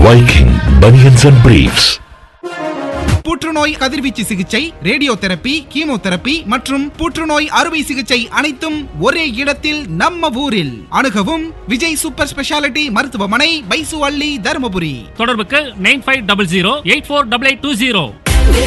Viking Bunions and Briefs. புற்றுநோய் கதிர்வீச்சு சிகிச்சை, ரேடியோ தெரப்பி, கீமோதெரப்பி மற்றும் புற்றுநோய் அறுவை சிகிச்சை அனைத்தும் ஒரே இடத்தில் நம்ம ஊரில். அணுகவும் விஜய் சூப்பர் ஸ்பெஷாலிட்டி மருத்துவமனை, பைசு அள்ளி, தருமபுரி. தொடர்புக்கு 9500 848820.